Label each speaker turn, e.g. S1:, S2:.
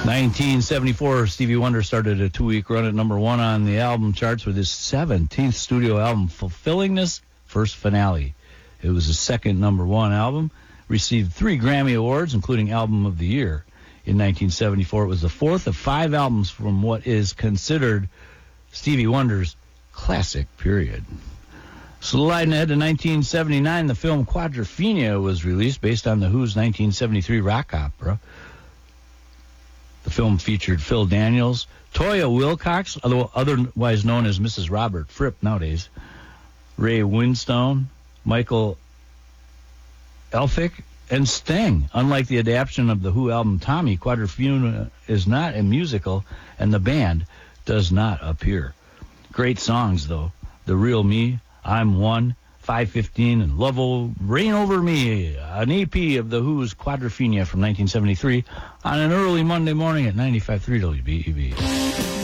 S1: 1974, Stevie Wonder started a 2-week run at number 1 on the album charts with his 17th studio album, fulfilling this first finale. It was his second number 1 album, received 3 Grammy Awards, including Album of the Year. In 1974, it was the 4th of 5 albums from what is considered Stevie Wonder's classic period. Sliding ahead to 1979, the film Quadrophenia was released based on The Who's 1973 rock opera. The film featured Phil Daniels, Toya Wilcox, otherwise known as Mrs. Robert Fripp nowadays, Ray Winstone, Michael Elphick, and Sting. Unlike the adaptation of the Who album Tommy, Quadrophenia is not a musical, and the band does not appear. Great songs, though. The Real Me, I'm One, 515, and Love Will Reign Over Me, an EP of The Who's Quadrophenia from 1973 on an early Monday morning at 95.3 WBEB.